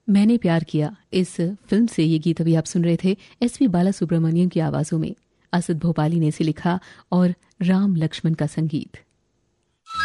मैंने प्यार किया इस फिल्म से ये गीत अभी आप सुन रहे थे एसपी बालासुब्रमण्यम की आवाजों में। असद भोपाली ने इसे लिखा और राम लक्ष्मण का संगीत।